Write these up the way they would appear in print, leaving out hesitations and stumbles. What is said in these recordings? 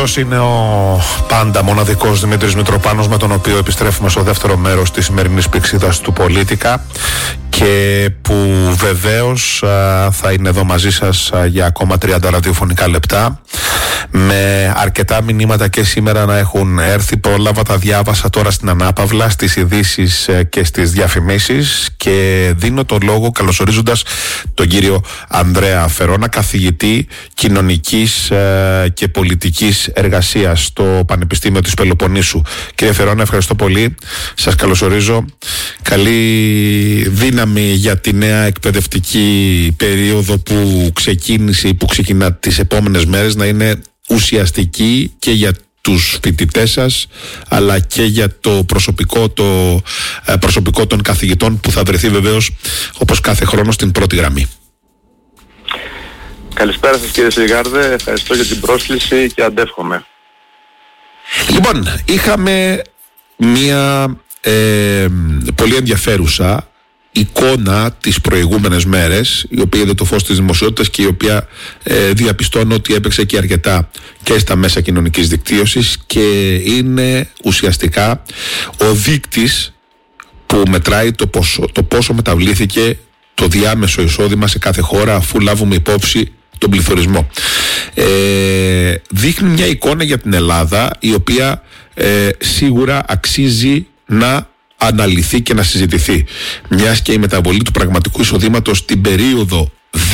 Αυτός είναι ο πάντα μοναδικός Δημήτρης Μητροπάνος, με τον οποίο επιστρέφουμε στο δεύτερο μέρος της σημερινής πηξίδας του Πολίτικα και που βεβαίως θα είναι εδώ μαζί σας για ακόμα 30 ραδιοφωνικά λεπτά, με αρκετά μηνύματα και σήμερα να έχουν έρθει. Πρόλαβα, τα διάβασα τώρα στην ανάπαυλα, στις ειδήσεις και στις διαφημίσεις, και δίνω το λόγο καλωσορίζοντας τον κύριο Ανδρέα Φερώνα, καθηγητή κοινωνικής και πολιτικής εργασίας στο Πανεπιστήμιο της Πελοποννήσου. Κύριε Φερώνα, ευχαριστώ πολύ. Σας καλωσορίζω. Καλή δύναμη για τη νέα εκπαιδευτική περίοδο που ξεκίνησε ή που ξεκινά τις επόμενες μέρες, να είναι ουσιαστική και για τους φοιτητές σας, αλλά και για το προσωπικό των καθηγητών, που θα βρεθεί βεβαίως όπως κάθε χρόνο στην πρώτη γραμμή. Καλησπέρα σας κύριε Σιγάρδε, ευχαριστώ για την πρόσκληση και αντεύχομαι. Λοιπόν, είχαμε μία πολύ ενδιαφέρουσα εικόνα τις προηγούμενες μέρες, η οποία είδε το φως της δημοσιότητας και η οποία διαπιστώνω ότι έπαιξε και αρκετά και στα μέσα κοινωνικής δικτύωσης, και είναι ουσιαστικά ο δείκτης που μετράει το πόσο μεταβλήθηκε το διάμεσο εισόδημα σε κάθε χώρα, αφού λάβουμε υπόψη τον πληθωρισμό. Δείχνει μια εικόνα για την Ελλάδα, η οποία σίγουρα αξίζει να αναλυθεί και να συζητηθεί, μιας και η μεταβολή του πραγματικού εισοδήματος στην περίοδο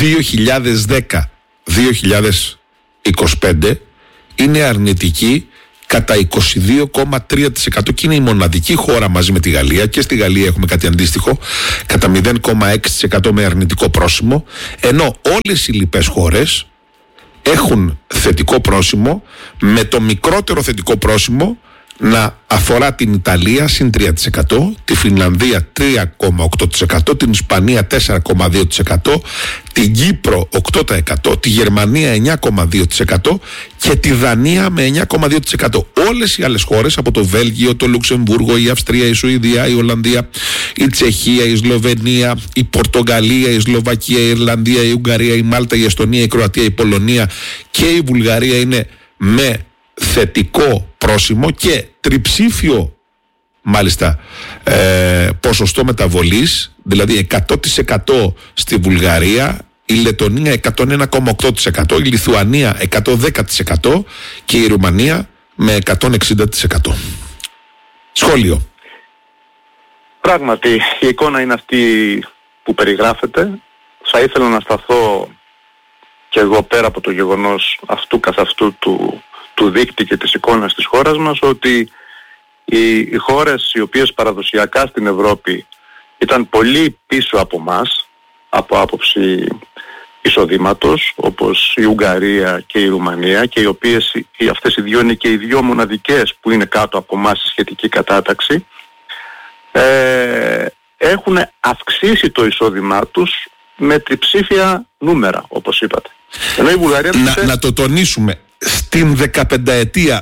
2010-2025 είναι αρνητική κατά 22,3%, και είναι η μοναδική χώρα μαζί με τη Γαλλία, και στη Γαλλία έχουμε κάτι αντίστοιχο, κατά 0,6% με αρνητικό πρόσημο, ενώ όλες οι λοιπές χώρες έχουν θετικό πρόσημο, με το μικρότερο θετικό πρόσημο να αφορά την Ιταλία συν 3%, τη Φινλανδία 3,8%, την Ισπανία 4,2%, την Κύπρο 8%, τη Γερμανία 9,2% και τη Δανία με 9,2%. Όλες οι άλλες χώρες, από το Βέλγιο, το Λουξεμβούργο, η Αυστρία, η Σουηδία, η Ολλανδία, η Τσεχία, η Σλοβενία, η Πορτογαλία, η Σλοβακία, η Ιρλανδία, η Ουγγαρία, η Μάλτα, η Εστονία, η Κροατία, η Πολωνία και η Βουλγαρία είναι με θετικό πρόσημο και τριψήφιο μάλιστα ποσοστό μεταβολής, δηλαδή 100% στη Βουλγαρία, η Λετονία 101,8%, η Λιθουανία 110% και η Ρουμανία με 160%. Σχόλιο. Πράγματι η εικόνα είναι αυτή που περιγράφεται. Θα ήθελα να σταθώ και εγώ, πέρα από το γεγονός αυτού καθ' αυτού του δείκτη και της εικόνας της χώρας μας, ότι οι χώρες οι οποίες παραδοσιακά στην Ευρώπη ήταν πολύ πίσω από μας από άποψη εισοδήματος, όπως η Ουγγαρία και η Ρουμανία, και οι οποίες αυτές οι δύο είναι και οι δύο μοναδικές που είναι κάτω από μας στη σχετική κατάταξη, έχουν αυξήσει το εισόδημά τους με τριψήφια νούμερα, όπως είπατε. Ενώ η Βουλγαρία να το τονίσουμε, στην 15ετία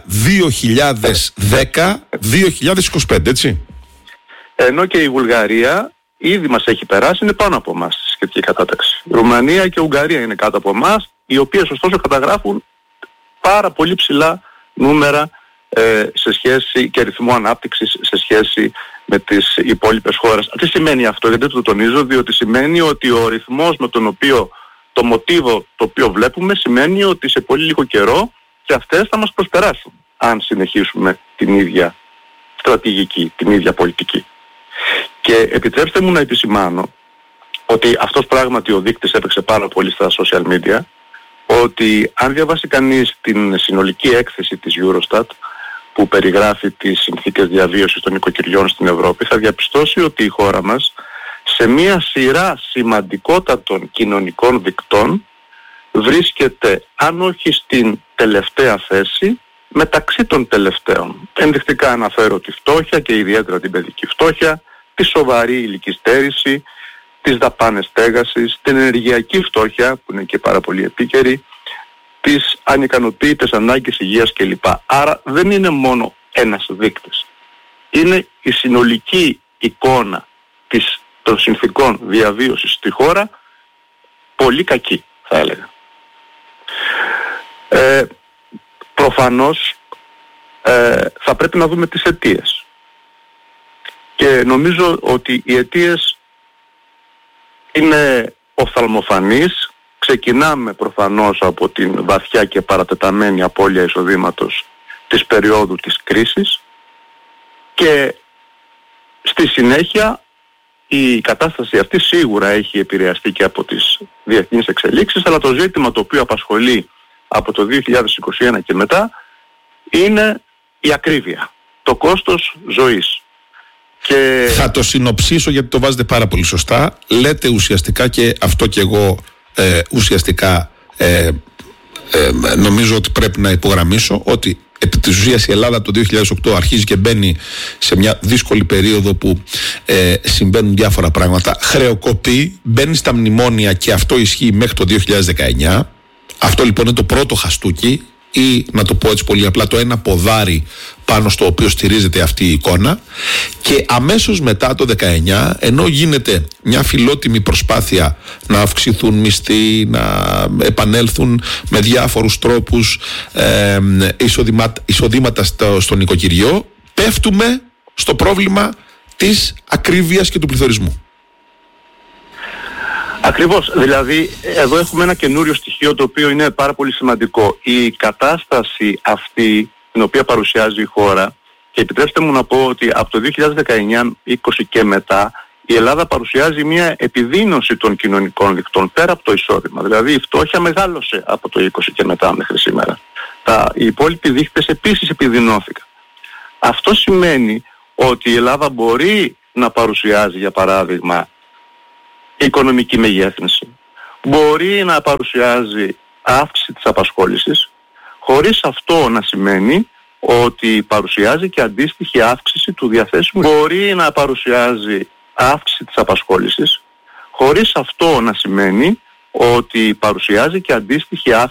2010-2025, έτσι. Ενώ και η Βουλγαρία ήδη μας έχει περάσει, είναι πάνω από εμάς στη σχετική κατάταξη. Η Ρουμανία και η Ουγγαρία είναι κάτω από εμάς, οι οποίες ωστόσο καταγράφουν πάρα πολύ ψηλά νούμερα σε σχέση και αριθμό ανάπτυξης σε σχέση με τις υπόλοιπες χώρες. Τι σημαίνει αυτό? Γιατί το τονίζω? Διότι σημαίνει ότι ο ρυθμός με τον οποίο το μοτίβο το οποίο βλέπουμε σημαίνει ότι σε πολύ λίγο καιρό και αυτές θα μας προσπεράσουν, αν συνεχίσουμε την ίδια στρατηγική, την ίδια πολιτική. Και επιτρέψτε μου να επισημάνω ότι αυτός πράγματι ο δείκτης έπαιξε πάρα πολύ στα social media, ότι αν διαβάσει κανείς την συνολική έκθεση της Eurostat που περιγράφει τις συνθήκες διαβίωσης των οικοκυριών στην Ευρώπη, θα διαπιστώσει ότι η χώρα μας σε μία σειρά σημαντικότατων κοινωνικών δικτών βρίσκεται, αν όχι στην τελευταία θέση, μεταξύ των τελευταίων. Ενδεικτικά αναφέρω τη φτώχεια και ιδιαίτερα την παιδική φτώχεια, τη σοβαρή ηλική στέρηση, τις δαπάνες στέγασης, την ενεργειακή φτώχεια που είναι και πάρα πολύ επίκαιρη, τις ανικανοποίητες ανάγκες υγείας κλπ. Άρα δεν είναι μόνο ένας δείκτης. Είναι η συνολική εικόνα των συνθηκών διαβίωσης στη χώρα πολύ κακή, θα έλεγα. προφανώς θα πρέπει να δούμε τις αιτίες. Και νομίζω ότι οι αιτίες είναι οφθαλμοφανείς. Ξεκινάμε προφανώς από την βαθιά και παρατεταμένη απώλεια εισοδήματος της περίοδου της κρίσης και στη συνέχεια η κατάσταση αυτή σίγουρα έχει επηρεαστεί και από τις διεθνείς εξελίξεις, αλλά το ζήτημα το οποίο απασχολεί από το 2021 και μετά είναι η ακρίβεια, το κόστος ζωής. Και... Θα το συνοψίσω γιατί το βάζετε πάρα πολύ σωστά. Λέτε ουσιαστικά, και αυτό και εγώ ουσιαστικά νομίζω ότι πρέπει να υπογραμμίσω, ότι επί της ουσίας η Ελλάδα το 2008 αρχίζει και μπαίνει σε μια δύσκολη περίοδο που συμβαίνουν διάφορα πράγματα, χρεοκοπεί, μπαίνει στα μνημόνια και αυτό ισχύει μέχρι το 2019. Αυτό λοιπόν είναι το πρώτο χαστούκι, ή να το πω έτσι πολύ απλά, το ένα ποδάρι πάνω στο οποίο στηρίζεται αυτή η εικόνα. Και αμέσως μετά το 19, ενώ γίνεται μια φιλότιμη προσπάθεια να αυξηθούν μισθοί, να επανέλθουν με διάφορους τρόπους εισοδήματα στο νοικοκυριό, πέφτουμε στο πρόβλημα της ακρίβειας και του πληθωρισμού. Ακριβώς, δηλαδή εδώ έχουμε ένα καινούριο στοιχείο το οποίο είναι πάρα πολύ σημαντικό. Η κατάσταση αυτή την οποία παρουσιάζει η χώρα, και επιτρέψτε μου να πω ότι από το 2019-20 και μετά η Ελλάδα παρουσιάζει μια επιδείνωση των κοινωνικών δικτών πέρα από το εισόδημα. Δηλαδή η φτώχεια μεγάλωσε από το 20 και μετά μέχρι σήμερα. Οι υπόλοιποι δείκτες επίσης επιδεινώθηκαν. Αυτό σημαίνει ότι η Ελλάδα μπορεί να παρουσιάζει, για παράδειγμα, οικονομική μεγέθυνση, μπορεί να παρουσιάζει αύξηση της απασχόλησης, χωρίς αυτό να σημαίνει ότι παρουσιάζει και αντίστοιχη αύξηση του διαθέσιμου. Μπορεί να παρουσιάζει αύξηση της απασχόλησης, χωρίς αυτό να σημαίνει ότι παρουσιάζει και αντίστοιχη αύξηση